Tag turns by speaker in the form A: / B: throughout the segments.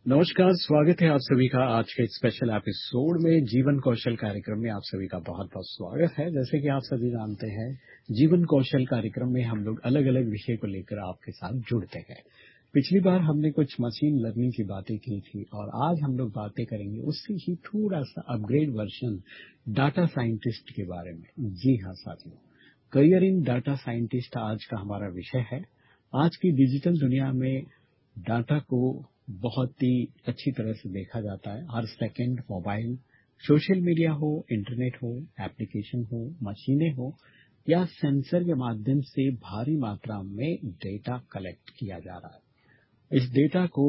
A: नमस्कार, स्वागत है आप सभी का आज के स्पेशल एपिसोड में। जीवन कौशल कार्यक्रम में आप सभी का बहुत बहुत स्वागत है। जैसे कि आप सभी जानते हैं, जीवन कौशल कार्यक्रम में हम लोग अलग अलग विषय को लेकर आपके साथ जुड़ते हैं। पिछली बार हमने कुछ मशीन लर्निंग की बातें की थी और आज हम लोग बातें करेंगे उससे ही थोड़ा सा अपग्रेड वर्जन डाटा साइंटिस्ट के बारे में। जी हाँ साथियों, करियर इन डाटा साइंटिस्ट आज का हमारा विषय है। आज की डिजिटल दुनिया में डाटा को बहुत ही अच्छी तरह से देखा जाता है। हर सेकंड मोबाइल, सोशल मीडिया हो, इंटरनेट हो, एप्लीकेशन हो, मशीनें हो या सेंसर के माध्यम से भारी मात्रा में डेटा कलेक्ट किया जा रहा है। इस डेटा को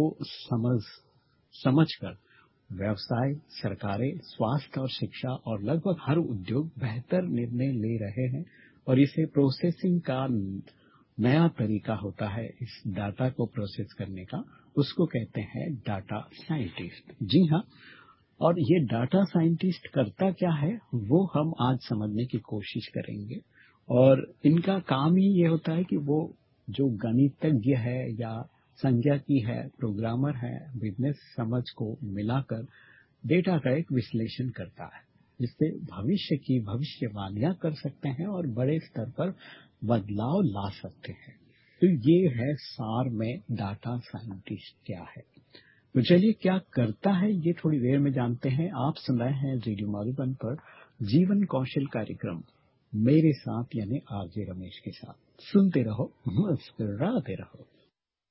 A: समझकर व्यवसाय, सरकारें, स्वास्थ्य और शिक्षा और लगभग हर उद्योग बेहतर निर्णय ले रहे हैं और इसे प्रोसेसिंग का नया तरीका होता है। इस डाटा को प्रोसेस करने का उसको कहते हैं डाटा साइंटिस्ट। जी हाँ, और ये डाटा साइंटिस्ट करता क्या है वो हम आज समझने की कोशिश करेंगे। और इनका काम ही ये होता है कि वो जो गणितज्ञ है या संख्याकी है, प्रोग्रामर है, बिजनेस समझ को मिलाकर डेटा का एक विश्लेषण करता है, जिससे भविष्य की भविष्यवाणियां कर सकते हैं और बड़े स्तर पर बदलाव ला सकते हैं। तो ये है सार में डाटा साइंटिस्ट क्या है। तो चलिए, क्या करता है ये थोड़ी देर में जानते हैं। आप सुन रहे हैं रेडियो मधुबन पर जीवन कौशल कार्यक्रम, मेरे साथ यानी आरजे रमेश के साथ। सुनते रहो, मुस्कुराते रहो।